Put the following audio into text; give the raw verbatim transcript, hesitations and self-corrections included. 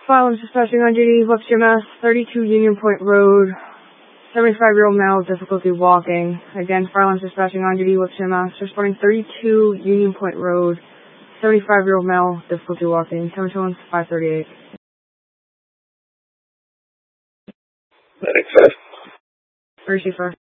File and dispatching on duty, Webster, Mass, thirty-two Union Point Road, seventy-five-year-old male, difficulty walking. Again, file and dispatching on duty, Webster, Mass, reporting thirty-two Union Point Road, seventy-five-year-old male, difficulty walking. seven two one, five thirty-eight. Medic five. Receiver.